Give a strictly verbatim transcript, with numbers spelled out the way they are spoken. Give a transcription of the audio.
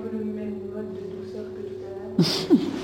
peu le même mode de douceur que tout à l'heure.